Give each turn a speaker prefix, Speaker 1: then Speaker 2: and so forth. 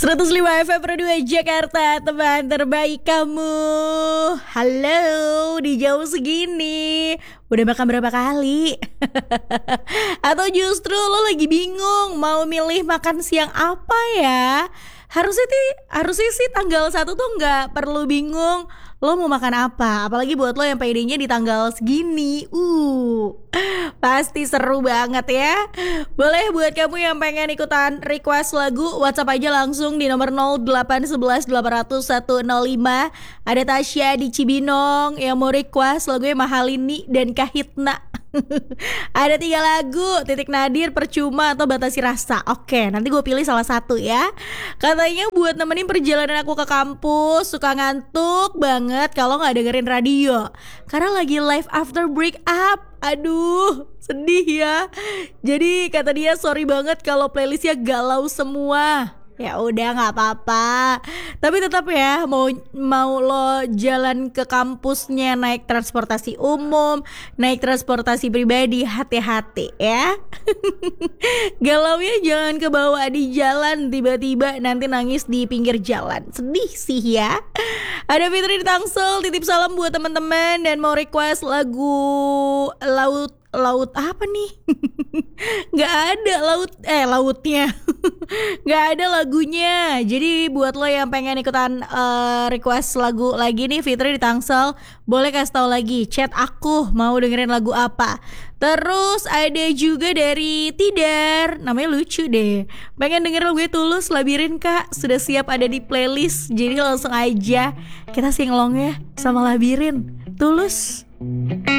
Speaker 1: 105 FM Pro 2 Jakarta, teman terbaik kamu. Halo, di jauh segini udah makan berapa kali? Atau justru lo lagi bingung mau milih makan siang apa ya? Harusnya sih tanggal 1 tuh gak perlu bingung lo mau makan apa. Apalagi buat lo yang PD-nya di tanggal segini. Pasti seru banget ya. Boleh buat kamu yang pengen ikutan request lagu, WhatsApp aja langsung di nomor 0811 800 105. Ada Tasya di Cibinong yang mau request lagunya Mahalini dan Kahitna. Ada 3 lagu, Titik Nadir, Percuma, atau Batasi Rasa. Oke, nanti gue pilih salah satu ya. Katanya buat nemenin perjalanan aku ke kampus. Suka ngantuk banget kalau gak dengerin radio karena lagi live after break up. Aduh, sedih ya. Jadi kata dia sorry banget kalau playlistnya galau semua. Ya udah nggak apa-apa. Tapi tetap ya mau lo jalan ke kampusnya naik transportasi umum, naik transportasi pribadi, hati-hati ya. Galaunya jangan kebawa di jalan, tiba-tiba nanti nangis di pinggir jalan. Sedih sih ya. Ada Fitri di Tangsel, titip salam buat teman-teman dan mau request lagu laut apa nih? Nggak ada lautnya. Nggak ada lagunya. Jadi buat lo yang pengen ikutan request lagu lagi nih, Fitri di Tangsel, boleh kasih tahu lagi, chat aku mau dengerin lagu apa. Terus ada juga dari Tidar, namanya lucu deh, pengen denger lagu Tulus, Labirin kak, sudah siap ada di playlist. Jadi langsung aja kita singlongnya sama Labirin Tulus.